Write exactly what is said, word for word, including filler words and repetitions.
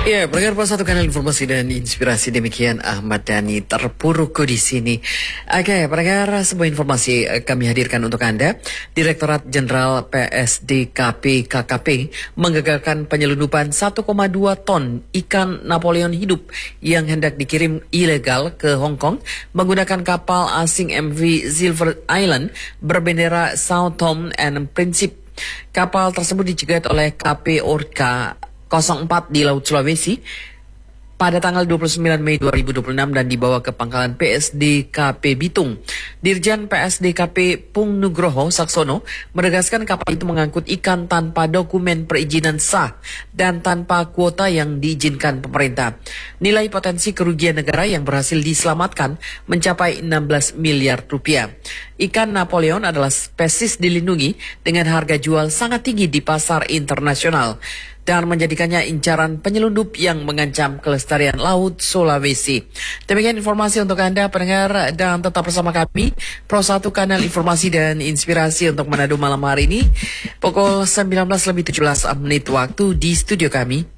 Ya, pendengar Pro satu kanal informasi dan inspirasi, demikian Ahmad Dhani terpuruk di sini. Oke, pendengar, sebuah informasi eh, kami hadirkan untuk Anda. Direktorat Jenderal P S D K P K K P menggagalkan penyelundupan satu koma dua ton ikan Napoleon hidup yang hendak dikirim ilegal ke Hong Kong menggunakan kapal asing M V Silver Island berbendera South Tom and Principe. Kapal tersebut dicegat oleh K P Orca nol empat di Laut Sulawesi pada tanggal dua puluh sembilan Mei dua ribu dua puluh enam dan dibawa ke pangkalan P S D K P Bitung. Dirjen P S D K P Pung Nugroho Saksono menegaskan kapal itu mengangkut ikan tanpa dokumen perizinan sah dan tanpa kuota yang diizinkan pemerintah. Nilai potensi kerugian negara yang berhasil diselamatkan mencapai enam belas miliar rupiah. Ikan Napoleon adalah spesies dilindungi dengan harga jual sangat tinggi di pasar internasional dan menjadikannya incaran penyelundup yang mengancam kelestarian laut Sulawesi. Demikian informasi untuk Anda pendengar, dan tetap bersama kami Pro satu kanal informasi dan inspirasi untuk Manado malam hari ini pukul sembilan belas lebih tujuh belas menit waktu di studio kami.